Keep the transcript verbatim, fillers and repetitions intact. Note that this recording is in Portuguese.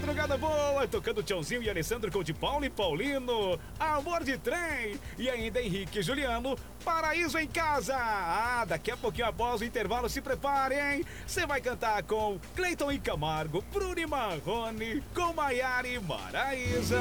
madrugada boa, tocando Tchãozinho e Alessandro com de Paulo e Paulino, Amor de Trem, e ainda Henrique e Juliano, Paraíso em Casa. Ah, daqui a pouquinho após o intervalo, se prepare, hein? Você vai cantar com Cleiton e Camargo, Bruno e Marrone, com Maiara e Maraísa.